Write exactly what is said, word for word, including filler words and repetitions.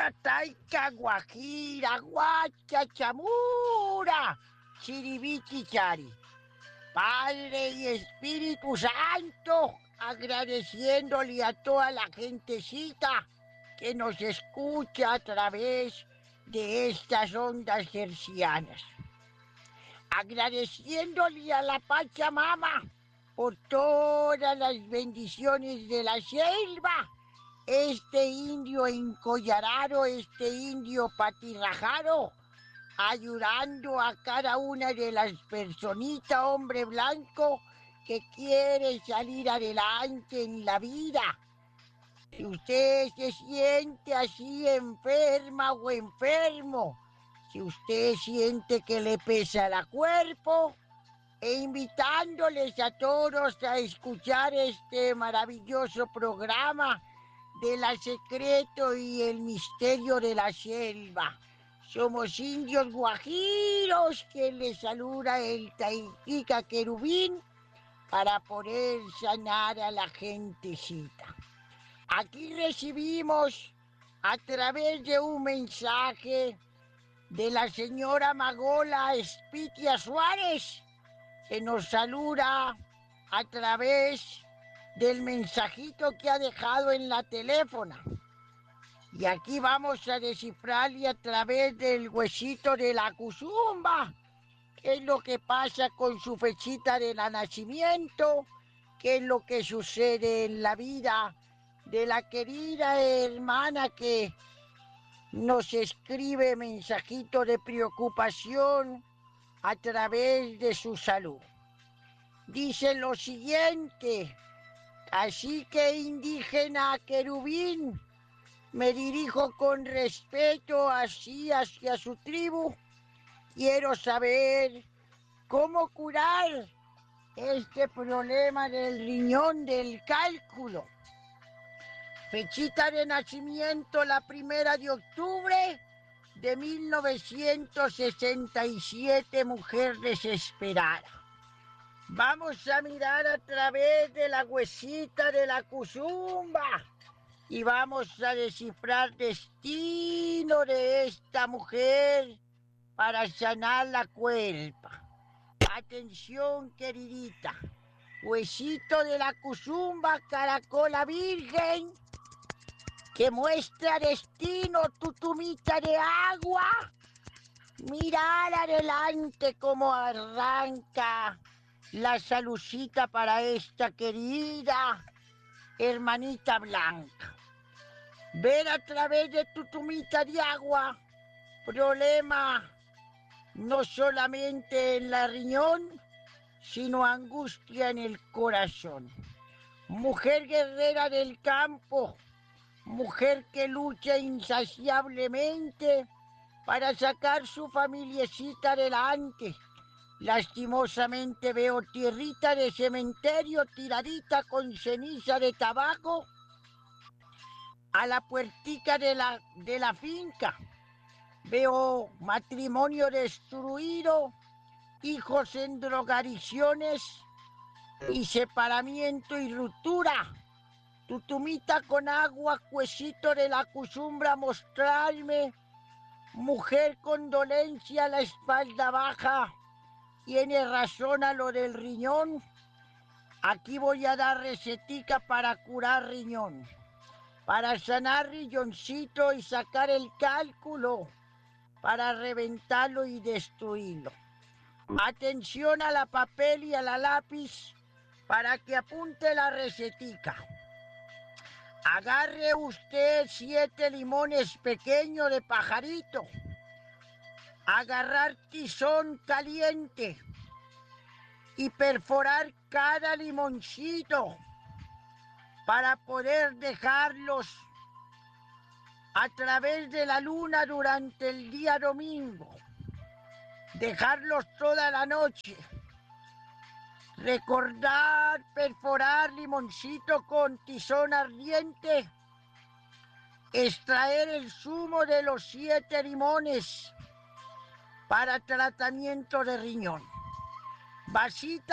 Taita, taika, guajira, guacha, chamura, chiribichi, chari. Padre y Espíritu Santo, agradeciéndole a toda la gentecita que nos escucha a través de estas ondas hercianas. Agradeciéndole a la Pachamama por todas las bendiciones de la selva, este indio encollarado, este indio patirrajado, ayudando a cada una de las personitas, hombre blanco, que quiere salir adelante en la vida. Si usted se siente así enferma o enfermo, si usted siente que le pesa el cuerpo, e invitándoles a todos a escuchar este maravilloso programa de la secreto y el misterio de la selva. Somos indios guajiros, que les saluda el Taitica Querubín para poder sanar a la gentecita. Aquí recibimos a través de un mensaje de la señora Magola Espitia Suárez, que nos saluda a través del mensajito que ha dejado en la teléfona. Y aquí vamos a descifrarle a través del huesito de la cuzumba qué es lo que pasa con su fechita de nacimiento, qué es lo que sucede en la vida de la querida hermana que nos escribe mensajito de preocupación a través de su salud. Dice lo siguiente: así que indígena querubín, me dirijo con respeto así hacia su tribu. Quiero saber cómo curar este problema del riñón del cálculo. Fechita de nacimiento la primera de octubre de mil novecientos sesenta y siete, mujer desesperada. Vamos a mirar a través de la huesita de la cuzumba y vamos a descifrar destino de esta mujer para sanar la cuerpa. Atención, queridita. Huesito de la cuzumba, caracola virgen, que muestra destino, tutumita de agua. Mirar adelante cómo arranca la salucita para esta querida hermanita blanca. Ver a través de tutumita de agua, problema no solamente en la riñón, sino angustia en el corazón. Mujer guerrera del campo, mujer que lucha insaciablemente para sacar su familiecita adelante. Lastimosamente veo tierrita de cementerio tiradita con ceniza de tabaco a la puertica de la, de la finca. Veo matrimonio destruido, hijos en drogadicciones y separamiento y ruptura. Tutumita con agua, huesito de la cuzumbra, mostrarme. Mujer con dolencia, la espalda baja, tiene razón a lo del riñón. Aquí voy a dar recetica para curar riñón, para sanar riñoncito y sacar el cálculo, para reventarlo y destruirlo. Atención a la papel y a la lápiz para que apunte la recetica. Agarre usted siete limones pequeños de pajarito. Agarrar tizón caliente y perforar cada limoncito para poder dejarlos a través de la luna durante el día domingo. Dejarlos toda la noche. Recordar perforar limoncito con tizón ardiente. Extraer el zumo de los siete limones para tratamiento de riñón. Vasita